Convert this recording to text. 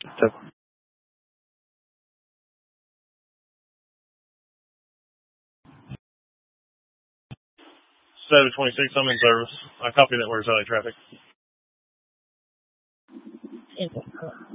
So, 726, I'm in service. I copy that. Where's LA traffic?